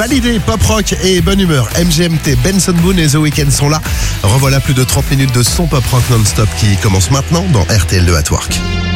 Validé, pop rock et bonne humeur. MGMT, Benson Boone et The Weeknd sont là. Revoilà plus de 30 minutes de son pop rock non-stop qui commence maintenant dans RTL2 at Work.